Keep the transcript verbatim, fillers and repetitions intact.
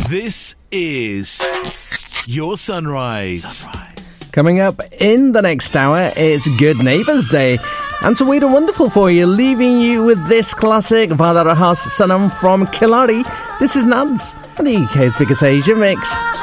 This is Your Sunrise. Sunrise. Coming up in the next hour, it's Good Neighbours Day. And so we're wonderful for you, leaving you with this classic, Vadara Has Sanam from Killarney. This is Nads, and the U K's biggest Asia mix.